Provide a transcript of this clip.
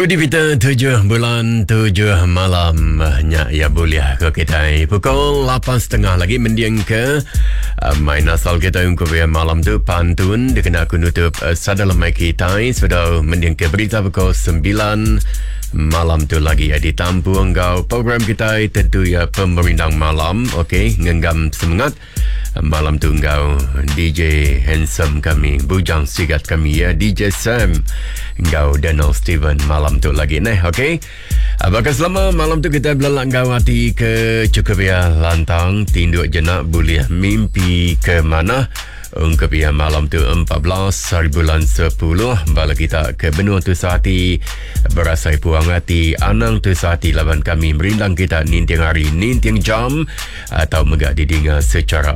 Budi Vita 7 bulan 7 malam Nyak ya boleh ke kita pukul 8.30 lagi mendiang ke main asal kita untuk malam tu pantun dikena aku nutup sadalamai kita sudah mendiang ke berita pukul 9 malam tu lagi ya ditampu engkau program kita tentu ya pemerintah malam okey ngenggam semangat malam tu engkau DJ handsome kami bujang sigat kami ya DJ Sam engkau Daniel Steven malam tu lagi okey apakah selama malam tu kita belalak engkau hati ke cukup ya lantang tinduk jenak boleh mimpi ke mana ungkap ya malam tu 14 hari bulan 10 bala kita ke benua tu sehati berasai puang hati anang tu sehati laban kami merindang kita nintiang hari nintiang jam atau megak didinga secara